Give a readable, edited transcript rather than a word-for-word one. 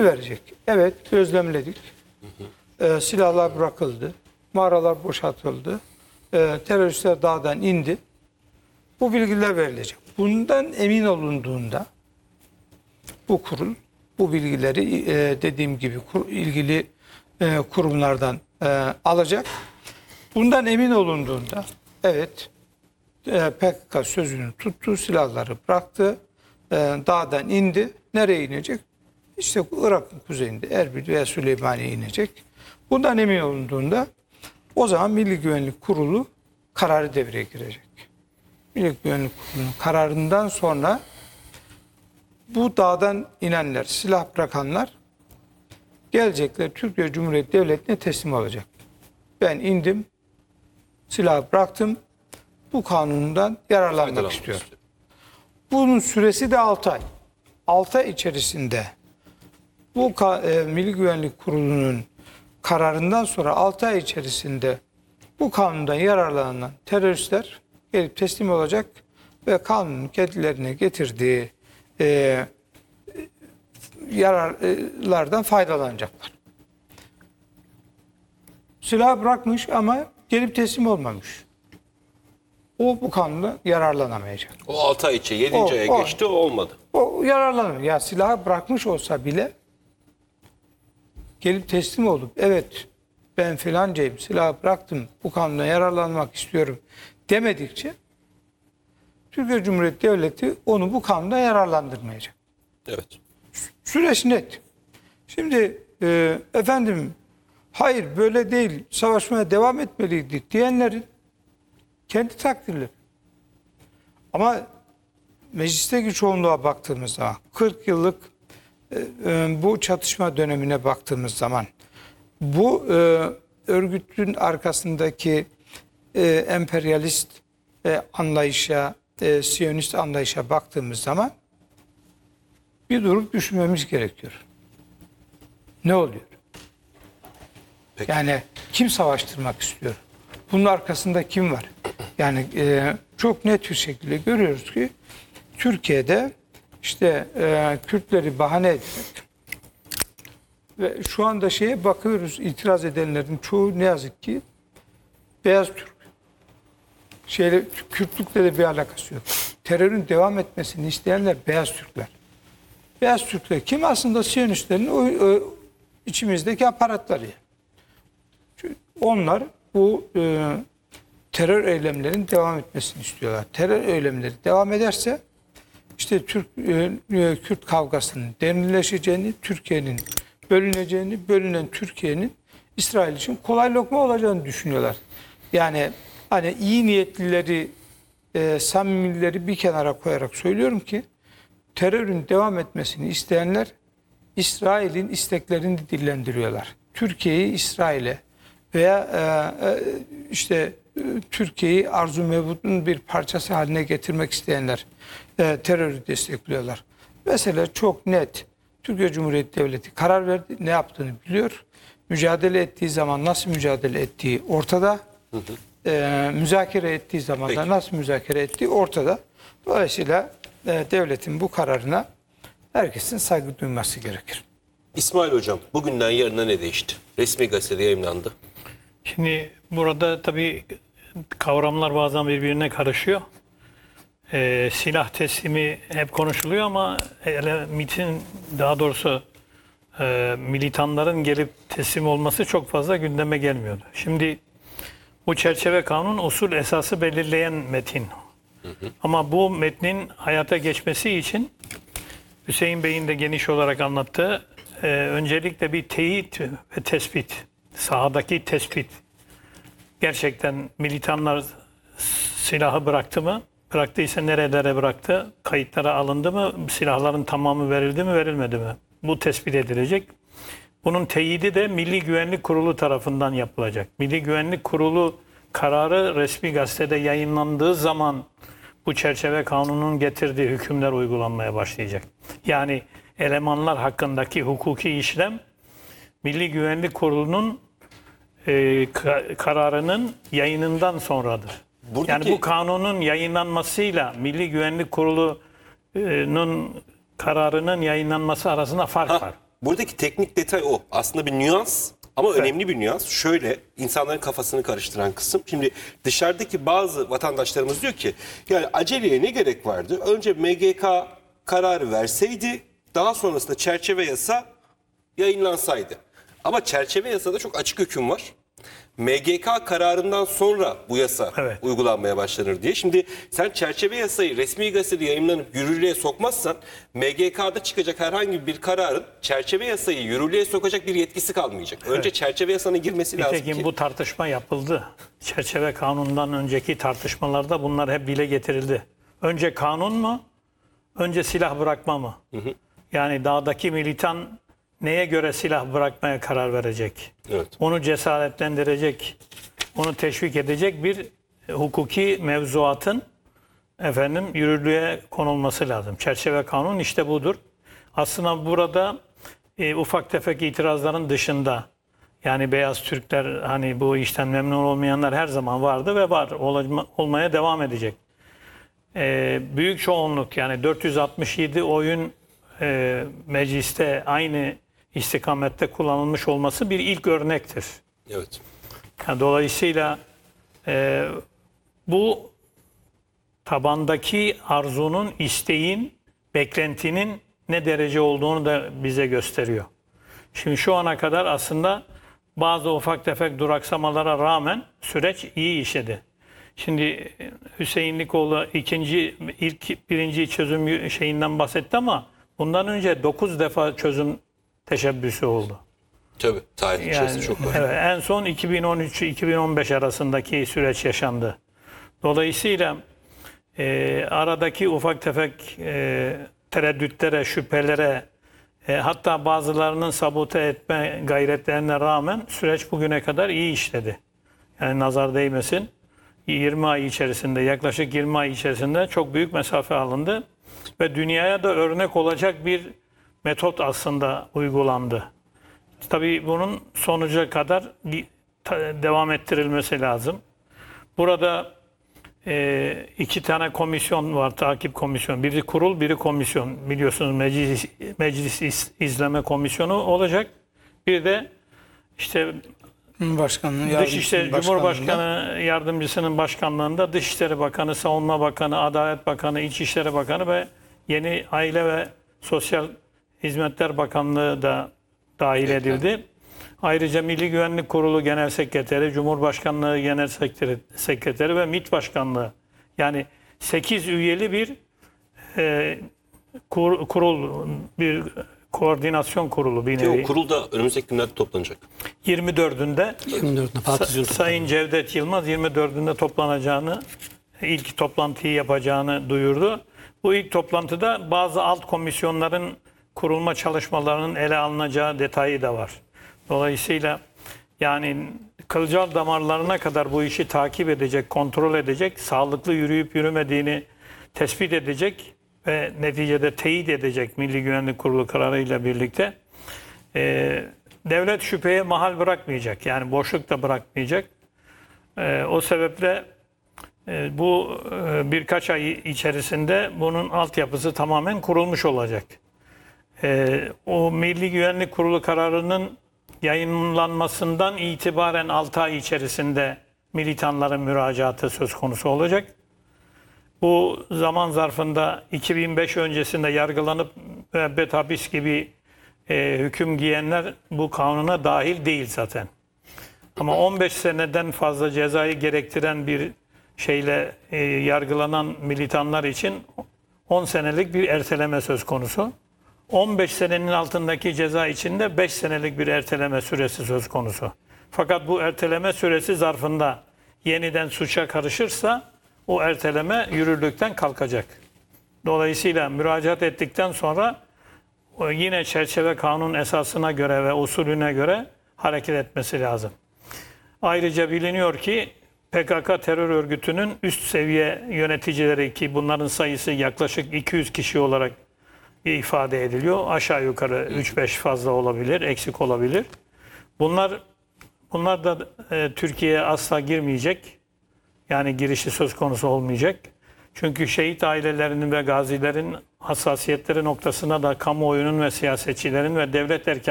bilgi verecek. Evet, gözlemledik. Silahlar bırakıldı. Mağaralar boşaltıldı. Teröristler dağdan indi. Bu bilgiler verilecek. Bundan emin olunduğunda bu kurul bu bilgileri dediğim gibi ilgili kurumlardan alacak. Bundan emin olunduğunda evet PKK sözünü tuttu, silahları bıraktı, dağdan indi. Nereye inecek? İşte Irak'ın kuzeyinde Erbil veya Süleymaniye'ye inecek. Bundan emin olunduğunda o zaman Milli Güvenlik Kurulu kararı devreye girecek. Milli Güvenlik Kurulu'nun kararından sonra bu dağdan inenler, silah bırakanlar gelecekler Türkiye Cumhuriyeti Devleti'ne teslim olacak. Ben indim, silah bıraktım, bu kanundan yararlanmak istiyorum. Bunun süresi de 6 ay. 6 ay içerisinde bu Milli Güvenlik Kurulu'nun kararından sonra 6 ay içerisinde bu kanundan yararlanan teröristler gelip teslim olacak ve kanunun kendilerine getirdiği yararlardan faydalanacaklar. Silah bırakmış ama gelip teslim olmamış. O bu kanunda yararlanamayacak. O 6 ay içi 7. aya geçti, o olmadı. O yararlanır. Ya silahı bırakmış olsa bile gelip teslim olup evet ben filancayım, silahı bıraktım, bu kanundan yararlanmak istiyorum demedikçe Türkiye Cumhuriyeti Devleti onu bu kanunda yararlandırmayacak. Evet. Süreç net. Şimdi efendim hayır böyle değil, savaşmaya devam etmeliydik diyenlerin kendi takdirleri. Ama meclisteki çoğunluğa baktığımız zaman 40 yıllık bu çatışma dönemine baktığımız zaman bu örgütün arkasındaki emperyalist anlayışa, Siyonist anlayışa baktığımız zaman bir durup düşünmemiz gerekiyor. Ne oluyor? Peki. Yani kim savaştırmak istiyor? Bunun arkasında kim var? Yani çok net bir şekilde görüyoruz ki Türkiye'de işte Kürtleri bahane ederek ve şu anda şeye bakıyoruz, itiraz edenlerin çoğu ne yazık ki beyaz Türk. Kürtlükle de bir alakası yok. Terörün devam etmesini isteyenler beyaz Türkler. Beyaz Türkler kim? Aslında Siyonistlerin içimizdeki aparatları. Çünkü onlar bu terör eylemlerinin devam etmesini istiyorlar. Terör eylemleri devam ederse işte Kürt kavgasının derinleşeceğini, Türkiye'nin bölüneceğini, bölünen Türkiye'nin İsrail için kolay lokma olacağını düşünüyorlar. Yani hani iyi niyetlileri, samimileri bir kenara koyarak söylüyorum ki terörün devam etmesini isteyenler İsrail'in isteklerini dillendiriyorlar. Türkiye'yi İsrail'e veya işte Türkiye'yi arzu mevcudun bir parçası haline getirmek isteyenler terörü destekliyorlar. Mesela çok net Türkiye Cumhuriyeti Devleti karar verdi. Ne yaptığını biliyor. Mücadele ettiği zaman nasıl mücadele ettiği ortada. Müzakere ettiği zaman da nasıl müzakere ettiği ortada. Dolayısıyla devletin bu kararına herkesin saygı duyması gerekir. İsmail Hocam, bugünden yarına ne değişti? Resmi gazetede yayımlandı. Şimdi burada tabii kavramlar bazen birbirine karışıyor. Silah teslimi hep konuşuluyor ama MİT'in daha doğrusu militanların gelip teslim olması çok fazla gündeme gelmiyordu. Şimdi bu çerçeve kanun usul esası belirleyen metin. Ama bu metnin hayata geçmesi için Hüseyin Bey'in de geniş olarak anlattığı öncelikle bir teyit ve tespit, sahadaki tespit. Gerçekten militanlar silahı bıraktı mı? Bıraktıysa nerelere bıraktı? Kayıtlara alındı mı? Silahların tamamı verildi mi, verilmedi mi? Bu tespit edilecek. Bunun teyidi de Milli Güvenlik Kurulu tarafından yapılacak. Milli Güvenlik Kurulu kararı resmi gazetede yayınlandığı zaman bu çerçeve kanunun getirdiği hükümler uygulanmaya başlayacak. Yani elemanlar hakkındaki hukuki işlem Milli Güvenlik Kurulu'nun kararının yayınından sonradır. Yani bu kanunun yayınlanmasıyla Milli Güvenlik Kurulu'nun kararının yayınlanması arasında fark var. buradaki teknik detay o. Aslında bir nüans ama önemli bir nüans. Şöyle insanların kafasını karıştıran kısım. Şimdi dışarıdaki bazı vatandaşlarımız diyor ki yani aceleye ne gerek vardı? Önce MGK kararı verseydi daha sonrasında çerçeve yasa yayınlansaydı. Ama çerçeve yasada çok açık hüküm var. MGK kararından sonra bu yasa Evet. uygulanmaya başlanır diye. Şimdi sen çerçeve yasayı resmi gazetede yayınlanıp yürürlüğe sokmazsan MGK'da çıkacak herhangi bir kararın çerçeve yasayı yürürlüğe sokacak bir yetkisi kalmayacak. Önce çerçeve yasanın girmesi lazım Nitekim ki. bu tartışma yapıldı. Çerçeve kanundan önceki tartışmalarda bunlar hep dile getirildi. Önce kanun mu? Önce silah bırakma mı? Yani dağdaki militan neye göre silah bırakmaya karar verecek? Evet. Onu cesaretlendirecek, onu teşvik edecek bir hukuki mevzuatın yürürlüğe konulması lazım. Çerçeve kanun işte budur. Aslında burada ufak tefek itirazların dışında yani beyaz Türkler hani bu işten memnun olmayanlar her zaman vardı ve var olmaya devam edecek. Büyük çoğunluk yani 467 oyun mecliste aynı istikamette kullanılmış olması bir ilk örnektir. Evet. Yani dolayısıyla bu tabandaki arzunun, isteğin, beklentinin ne derece olduğunu da bize gösteriyor. Şimdi şu ana kadar aslında bazı ufak tefek duraksamalara rağmen süreç iyi işledi. Şimdi Hüseyin Likoğlu birinci çözüm şeyinden bahsetti ama bundan önce 9 defa çözüm teşebbüsü oldu. Tabii. Tarih içerisinde çok var. Evet, en son 2013-2015 arasındaki süreç yaşandı. Dolayısıyla aradaki ufak tefek tereddütlere, şüphelere hatta bazılarının sabote etme gayretlerine rağmen süreç bugüne kadar iyi işledi. Yani nazar değmesin. 20 ay içerisinde, yaklaşık 20 ay içerisinde çok büyük mesafe alındı. Ve dünyaya da örnek olacak bir metot aslında uygulandı. Tabii bunun sonuca kadar devam ettirilmesi lazım. Burada iki tane komisyon var, takip komisyonu. Biri kurul, biri komisyon. Biliyorsunuz meclis izleme komisyonu olacak. Bir de işte Dışişleri Cumhurbaşkanı Yardımcısının başkanlığında Dışişleri Bakanı, Savunma Bakanı, Adalet Bakanı, İçişleri Bakanı ve yeni Aile ve Sosyal Hizmetler Bakanlığı da dahil edildi. Ayrıca Milli Güvenlik Kurulu Genel Sekreteri, Cumhurbaşkanlığı Genel Sekreteri ve MİT Başkanlığı. Yani 8 üyeli bir kurul, bir koordinasyon kurulu bir nevi. O kurul da önümüzdeki günlerde toplanacak. 24'ünde 24'ünde Sayın Cevdet Yılmaz 24'ünde toplanacağını, ilk toplantıyı yapacağını duyurdu. Bu ilk toplantıda bazı alt komisyonların kurulma çalışmalarının ele alınacağı detayı da var. Dolayısıyla yani kılcal damarlarına kadar bu işi takip edecek, kontrol edecek, sağlıklı yürüyüp yürümediğini tespit edecek ve neticede teyit edecek Milli Güvenlik Kurulu kararıyla birlikte devlet şüpheye mahal bırakmayacak. Yani boşluk da bırakmayacak. O sebeple bu birkaç ay içerisinde bunun altyapısı tamamen kurulmuş olacak. O Milli Güvenlik Kurulu kararının yayınlanmasından itibaren 6 ay içerisinde militanların müracaatı söz konusu olacak. Bu zaman zarfında 2005 öncesinde yargılanıp müebbet hapis gibi hüküm giyenler bu kanuna dahil değil zaten. Ama 15 seneden fazla cezayı gerektiren bir şeyle yargılanan militanlar için 10 senelik bir erteleme söz konusu. 15 senenin altındaki ceza için de 5 senelik bir erteleme süresi söz konusu. Fakat bu erteleme süresi zarfında yeniden suça karışırsa o erteleme yürürlükten kalkacak. Dolayısıyla müracaat ettikten sonra yine çerçeve kanun esasına göre ve usulüne göre hareket etmesi lazım. Ayrıca biliniyor ki PKK terör örgütünün üst seviye yöneticileri ki bunların sayısı yaklaşık 200 kişi olarak ifade ediliyor. Aşağı yukarı 3-5 fazla olabilir, eksik olabilir. Bunlar da Türkiye'ye asla girmeyecek. Yani girişi söz konusu olmayacak. Çünkü şehit ailelerinin ve gazilerin hassasiyetleri noktasında da kamuoyunun ve siyasetçilerin ve devlet erkanı